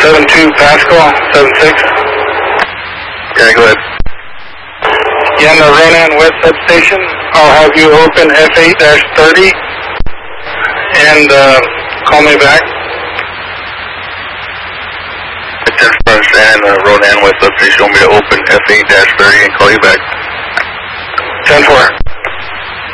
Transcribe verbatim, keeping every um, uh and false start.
seven two Pascal, seven six. Okay, go ahead. Yeah, in the Ronan West substation, I'll have you open F eight thirty and uh, call me back. ten first and uh, Ronan West substation, you want me to open F eight thirty and call you back? ten four.